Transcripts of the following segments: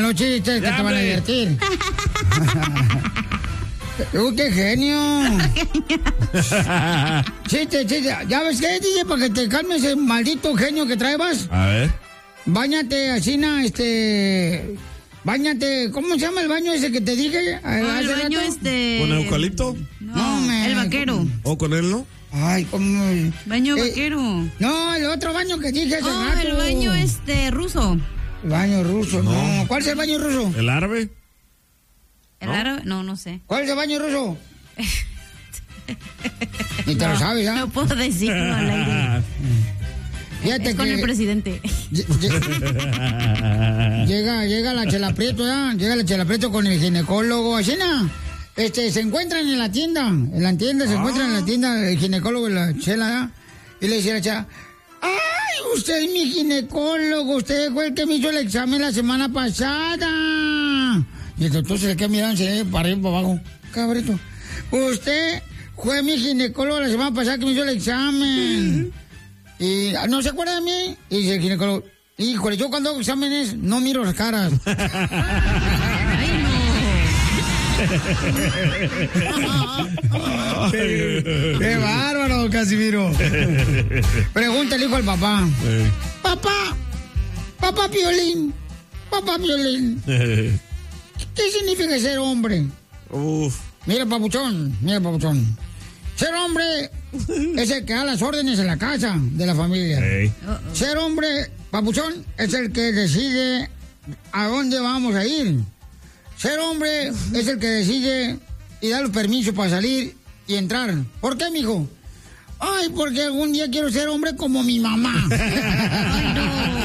los chistes que te van a divertir. ¡Qué genio! Chiste. ¿Ya ves qué, DJ? Para que te calmes ese maldito genio que traebas. A ver. Báñate, Asina, Báñate. ¿Cómo se llama el baño ese que te dije? El baño ¿Con eucalipto? No, el vaquero. ¿O con él, no? Ay, ¿cómo? Baño vaquero. No, el otro baño que dije hace rato. El baño ruso. El baño ruso, no. ¿Cuál es el baño ruso? ¿El árabe? ¿El árabe? No sé. ¿Cuál es el baño ruso? Ni te lo sabes, ¿ah? No puedo decirlo al aire. Fíjate es con el presidente. Llega la Chela Prieto, ¿ya? Llega la Chela Prieto con el ginecólogo, Asina. Se encuentran en la tienda. En la tienda, se encuentran en la tienda el ginecólogo y la Chela, ¿ya? Y le dice a la Chela, ¡ay, usted es mi ginecólogo! Usted fue el que me hizo el examen la semana pasada. Y el doctor se le queda mirando para arriba y para abajo. Cabrito, usted fue mi ginecólogo la semana pasada que me hizo el examen. Y ¿no se acuerda de mí? Y dice el ginecólogo, híjole, yo cuando hago exámenes no miro las caras. ¡Qué bárbaro, Casimiro! Pregunta el hijo al papá. Papá Piolín, ¿qué significa ser hombre? Mira, papuchón. Ser hombre es el que da las órdenes en la casa de la familia. Ser hombre, papuchón, es el que decide a dónde vamos a ir. Ser hombre es el que decide y da los permisos para salir y entrar. ¿Por qué, mijo? Ay, porque algún día quiero ser hombre como mi mamá. Ay, no.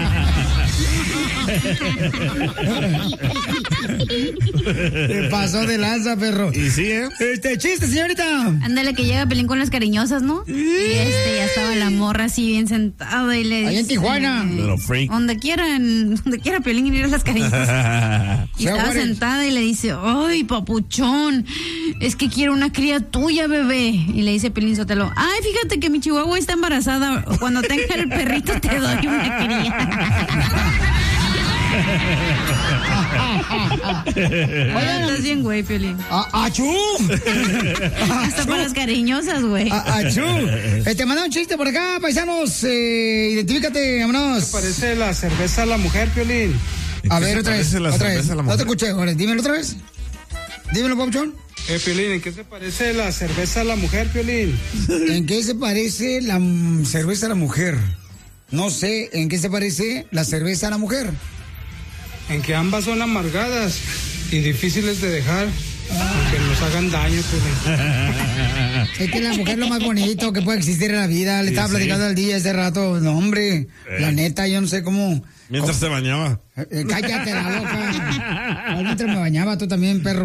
Te pasó de lanza, perro. Y sí, ¿eh? Chiste, señorita. Ándale, que llega Pelín con las cariñosas, ¿no? Y ya estaba la morra así bien sentada y le dice... Ahí en Tijuana. Little freak. Donde quiera Pelín y ir a las cariñosas. Y estaba sentada y le dice, ay, papuchón, es que quiero una cría tuya, bebé. Y le dice Pelín Sotelo, ay, fíjate que mi chihuahua está embarazada. Cuando tenga el perrito te doy una cría. Oigan, estás bien, güey, Piolín. ¡Achú! Hasta para las cariñosas, güey. ¡Achú! Te mandó un chiste por acá, paisanos. Identifícate, vámonos. ¿Qué parece la cerveza a la mujer, Piolín? A ver, otra vez. No te escuché, ahora, dímelo otra vez. Dímelo, papuchón. Piolín, ¿en qué se parece la cerveza a la mujer, Piolín? ¿En qué se parece la cerveza a la mujer? No sé, ¿en qué se parece la cerveza a la mujer? En que ambas son amargadas y difíciles de dejar, aunque nos hagan daño, Piolín. Es que la mujer es lo más bonito que puede existir en la vida. Le estaba platicando al día ese rato. No, hombre, la neta, yo no sé cómo... Mientras te bañaba. Cállate la boca. Mientras me bañaba, tú también, perro.